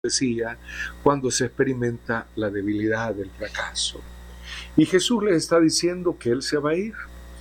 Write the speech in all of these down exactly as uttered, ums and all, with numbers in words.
decía, cuando se experimenta la debilidad del fracaso. Y Jesús les está diciendo que Él se va a ir.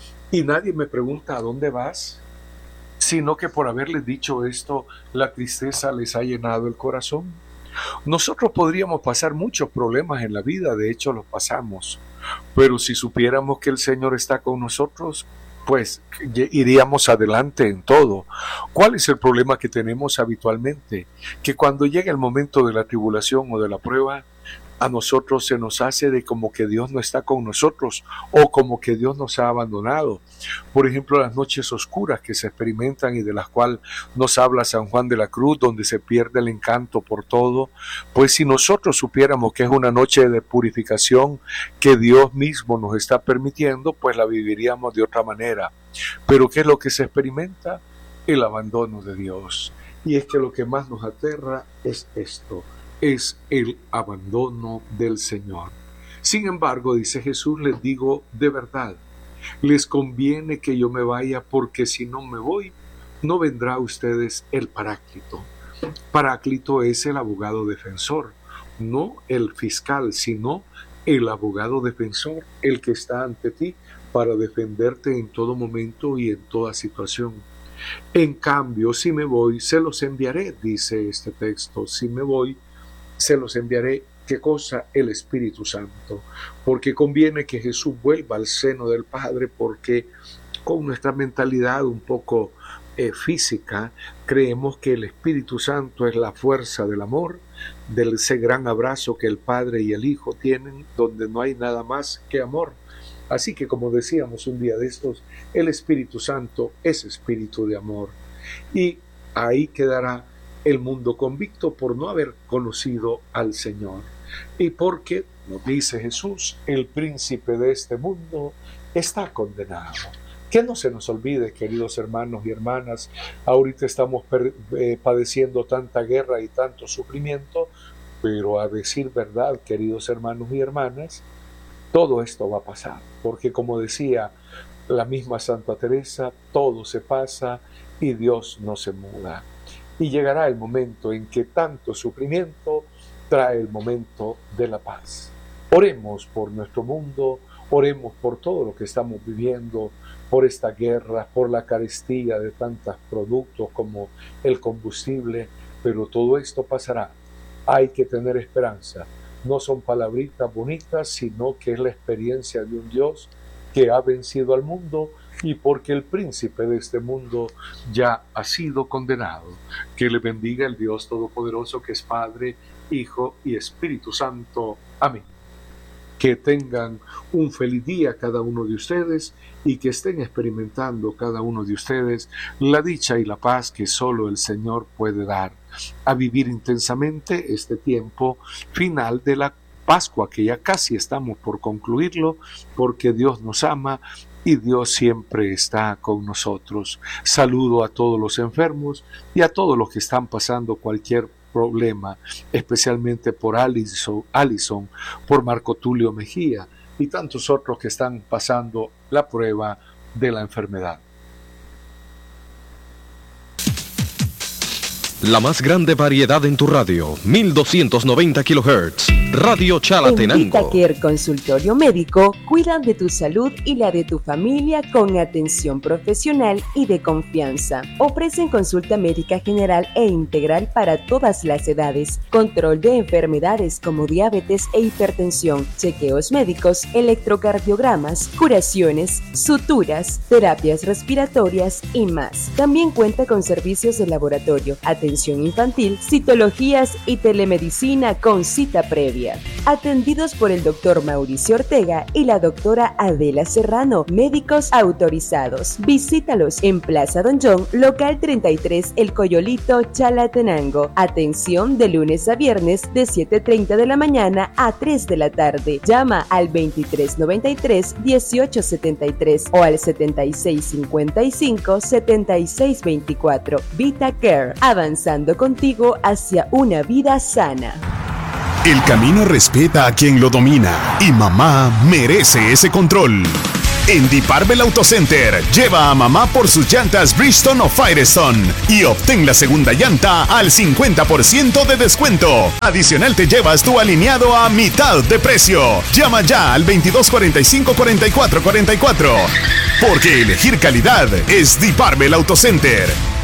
Y nadie me pregunta ¿a dónde vas? Sino que por haberles dicho esto, la tristeza les ha llenado el corazón. Nosotros podríamos pasar muchos problemas en la vida, de hecho los pasamos. Pero si supiéramos que el Señor está con nosotros, pues iríamos adelante en todo. ¿Cuál es el problema que tenemos habitualmente? Que cuando llega el momento de la tribulación o de la prueba, a nosotros se nos hace de como que Dios no está con nosotros o como que Dios nos ha abandonado. Por ejemplo, las noches oscuras que se experimentan y de las cuales nos habla San Juan de la Cruz, donde se pierde el encanto por todo. Pues si nosotros supiéramos que es una noche de purificación que Dios mismo nos está permitiendo, pues la viviríamos de otra manera. Pero ¿qué es lo que se experimenta? El abandono de Dios. Y es que lo que más nos aterra es esto. Es el abandono del Señor. Sin embargo, dice Jesús, les digo de verdad, les conviene que yo me vaya, porque si no me voy, no vendrá a ustedes el Paráclito. Paráclito es el abogado defensor, no el fiscal, sino el abogado defensor, el que está ante ti para defenderte en todo momento y en toda situación. En cambio, si me voy, se los enviaré, dice este texto, si me voy, se los enviaré, ¿qué cosa? El Espíritu Santo, porque conviene que Jesús vuelva al seno del Padre, porque con nuestra mentalidad un poco eh, física, creemos que el Espíritu Santo es la fuerza del amor, de ese gran abrazo que el Padre y el Hijo tienen, donde no hay nada más que amor. Así que, como decíamos un día de estos, el Espíritu Santo es espíritu de amor, y ahí quedará el mundo convicto por no haber conocido al Señor. Y porque, nos dice Jesús, el príncipe de este mundo está condenado. Que no se nos olvide, queridos hermanos y hermanas, ahorita estamos per, eh, padeciendo tanta guerra y tanto sufrimiento, pero a decir verdad, queridos hermanos y hermanas, todo esto va a pasar. Porque como decía la misma Santa Teresa, todo se pasa y Dios no se muda. Y llegará el momento en que tanto sufrimiento trae el momento de la paz. Oremos por nuestro mundo, oremos por todo lo que estamos viviendo, por esta guerra, por la carestía de tantos productos como el combustible, pero todo esto pasará. Hay que tener esperanza. No son palabritas bonitas, sino que es la experiencia de un Dios que ha vencido al mundo, y porque el príncipe de este mundo ya ha sido condenado. Que le bendiga el Dios Todopoderoso, que es Padre, Hijo y Espíritu Santo. Amén. Que tengan un feliz día cada uno de ustedes y que estén experimentando cada uno de ustedes la dicha y la paz que solo el Señor puede dar. A vivir intensamente este tiempo final de la Pascua, que ya casi estamos por concluirlo, porque Dios nos ama y Dios siempre está con nosotros. Saludo a todos los enfermos y a todos los que están pasando cualquier problema, especialmente por Alison, Alison, por Marco Tulio Mejía y tantos otros que están pasando la prueba de la enfermedad. La más grande variedad en tu radio, mil doscientos noventa kilohertz. Radio Chalatenango. En VitaCare Consultorio Médico cuidan de tu salud y la de tu familia con atención profesional y de confianza. Ofrecen consulta médica general e integral para todas las edades, control de enfermedades como diabetes e hipertensión, chequeos médicos, electrocardiogramas, curaciones, suturas, terapias respiratorias y más. También cuenta con servicios de laboratorio, atención infantil, citologías y telemedicina con cita previa. Atendidos por el doctor Mauricio Ortega y la doctora Adela Serrano, médicos autorizados. Visítalos en Plaza Don John, local treinta y tres, El Coyolito, Chalatenango. Atención de lunes a viernes de siete treinta de la mañana a tres de la tarde. Llama al veintitrés noventa y tres, dieciocho setenta y tres o al setenta y seis cincuenta y cinco, setenta y seis veinticuatro. VitaCare, avanzando contigo hacia una vida sana. El camino respeta a quien lo domina y mamá merece ese control. En Deep Arbel Auto Center, lleva a mamá por sus llantas Bridgestone o Firestone y obtén la segunda llanta al cincuenta por ciento de descuento. Adicional te llevas tu alineado a mitad de precio. Llama ya al veintidós cuarenta y cinco cuarenta y cuatro cuarenta y cuatro. Porque elegir calidad es Deep Arbel Auto Center.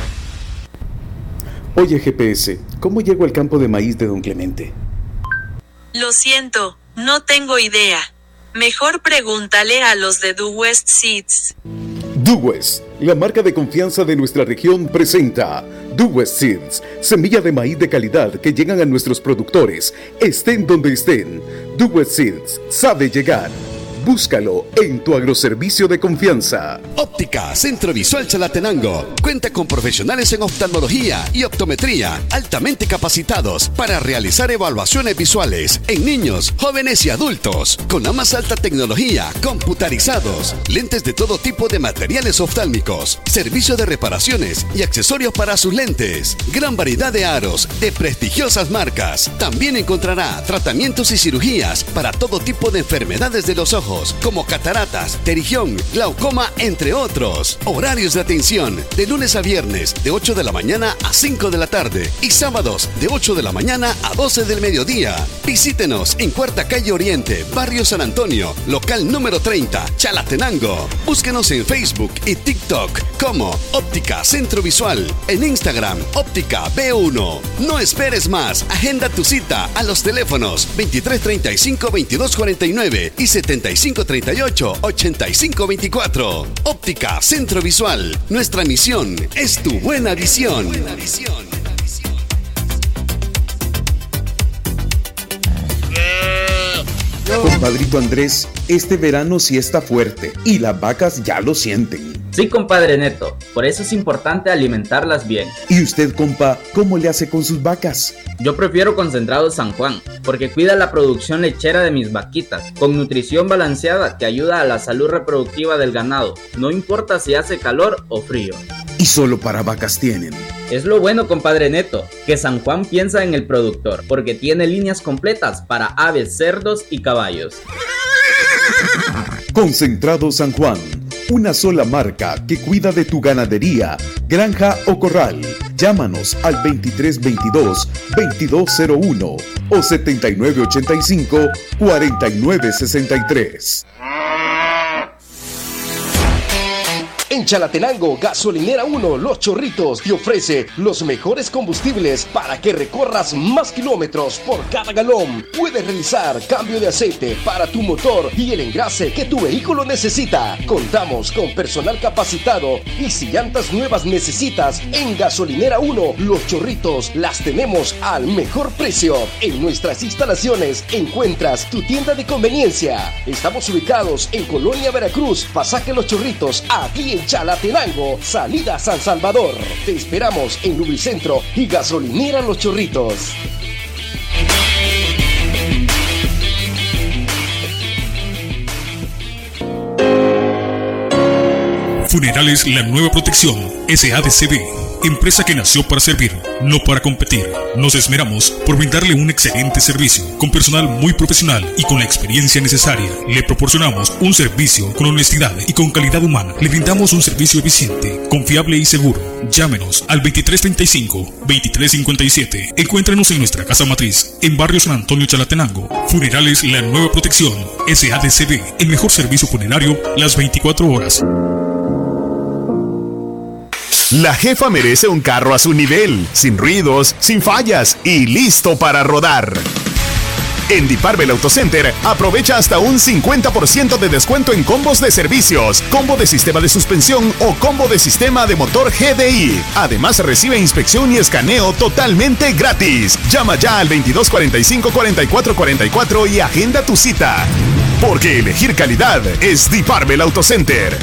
Oye G P S, ¿cómo llego al campo de maíz de Don Clemente? Lo siento, no tengo idea. Mejor pregúntale a los de Due West Seeds. Due West, la marca de confianza de nuestra región, presenta Due West Seeds, semilla de maíz de calidad que llegan a nuestros productores, estén donde estén. Due West Seeds sabe llegar. Búscalo en tu agroservicio de confianza. Óptica Centro Visual Chalatenango cuenta con profesionales en oftalmología y optometría altamente capacitados para realizar evaluaciones visuales en niños, jóvenes y adultos con la más alta tecnología, computarizados, lentes de todo tipo de materiales oftálmicos, servicio de reparaciones y accesorios para sus lentes, gran variedad de aros de prestigiosas marcas. También encontrará tratamientos y cirugías para todo tipo de enfermedades de los ojos, como cataratas, terigión, glaucoma, entre otros. Horarios de atención de lunes a viernes de ocho de la mañana a cinco de la tarde y sábados de ocho de la mañana a doce del mediodía. Visítenos en Cuarta Calle Oriente, Barrio San Antonio, local número treinta, Chalatenango. Búsquenos en Facebook y TikTok como Óptica Centro Visual, en Instagram Óptica B uno. No esperes más, agenda tu cita a los teléfonos veintitrés treinta y cinco veintidós cuarenta y nueve y setenta y cinco treinta y ocho ochenta y cinco veinticuatro. Óptica Centro Visual. Nuestra misión es tu buena visión. Compadrito Andrés, este verano sí está fuerte y las vacas ya lo sienten. Sí, compadre Neto, por eso es importante alimentarlas bien. ¿Y usted, compa, cómo le hace con sus vacas? Yo prefiero Concentrado San Juan, porque cuida la producción lechera de mis vaquitas, con nutrición balanceada que ayuda a la salud reproductiva del ganado, no importa si hace calor o frío. ¿Y solo para vacas tienen? Es lo bueno, compadre Neto, que San Juan piensa en el productor, porque tiene líneas completas para aves, cerdos y caballos. Concentrado San Juan, una sola marca que cuida de tu ganadería, granja o corral. Llámanos al veintitrés veintidós veintidós cero uno o setenta y nueve ochenta y cinco cuarenta y nueve sesenta y tres. En Chalatenango, Gasolinera uno, Los Chorritos, te ofrece los mejores combustibles para que recorras más kilómetros por cada galón. Puedes realizar cambio de aceite para tu motor y el engrase que tu vehículo necesita. Contamos con personal capacitado y si llantas nuevas necesitas, en Gasolinera uno, Los Chorritos, las tenemos al mejor precio. En nuestras instalaciones encuentras tu tienda de conveniencia. Estamos ubicados en Colonia Veracruz, Pasaje Los Chorritos, aquí en Chalatenango, salida San Salvador. Te esperamos en Lubricentro y Gasolinera Los Chorritos. Funerales La Nueva Protección, S A D C B, empresa que nació para servir, no para competir. Nos esmeramos por brindarle un excelente servicio, con personal muy profesional y con la experiencia necesaria. Le proporcionamos un servicio con honestidad y con calidad humana. Le brindamos un servicio eficiente, confiable y seguro. Llámenos al veintitrés treinta y cinco veintitrés cincuenta y siete. Encuéntrenos en nuestra casa matriz, en Barrio San Antonio, Chalatenango. Funerales La Nueva Protección, S A D C B, el mejor servicio funerario las veinticuatro horas. La jefa merece un carro a su nivel, sin ruidos, sin fallas y listo para rodar. En Deep Arbel Auto Center, aprovecha hasta un cincuenta por ciento de descuento en combos de servicios, combo de sistema de suspensión o combo de sistema de motor G D I. Además, recibe inspección y escaneo totalmente gratis. Llama ya al veintidós cuarenta y cinco cuarenta y cuatro cuarenta y cuatro y agenda tu cita. Porque elegir calidad es Deep Arbel Auto Center.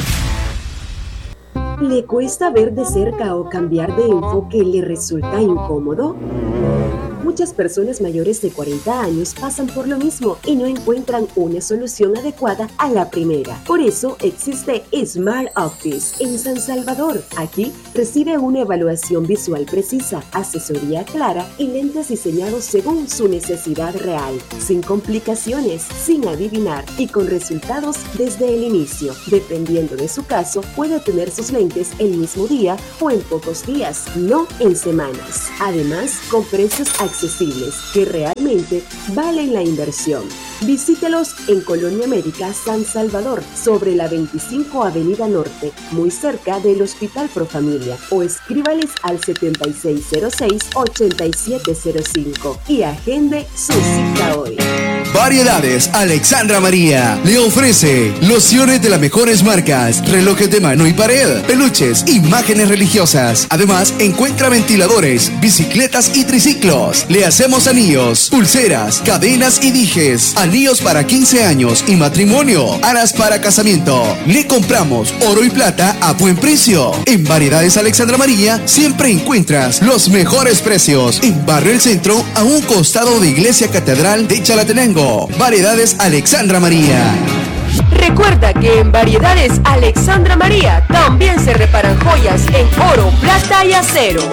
¿Le cuesta ver de cerca o cambiar de enfoque le resulta incómodo? Muchas personas mayores de cuarenta años pasan por lo mismo y no encuentran una solución adecuada a la primera. Por eso existe Smart Office en San Salvador. Aquí recibe una evaluación visual precisa, asesoría clara y lentes diseñados según su necesidad real, sin complicaciones, sin adivinar y con resultados desde el inicio. Dependiendo de su caso, puede tener sus lentes el mismo día o en pocos días, no en semanas. Además, con precios accesibles que realmente valen la inversión. Visítelos en Colonia América, San Salvador, sobre la veinticinco Avenida Norte, muy cerca del Hospital Profamilia, o escríbales al setenta y seis cero seis, ochenta y siete cero cinco y agende su cita hoy. Variedades Alexandra María le ofrece lociones de las mejores marcas, relojes de mano y pared, peluches, imágenes religiosas. Además, encuentra ventiladores, bicicletas y triciclos. Le hacemos anillos, pulseras, cadenas y dijes, anillos para quince años y matrimonio, aras para casamiento. Le compramos oro y plata a buen precio. En Variedades Alexandra María siempre encuentras los mejores precios. En Barrio El Centro, a un costado de Iglesia Catedral de Chalatenango. Variedades Alexandra María. Recuerda que en Variedades Alexandra María también se reparan joyas en oro, plata y acero.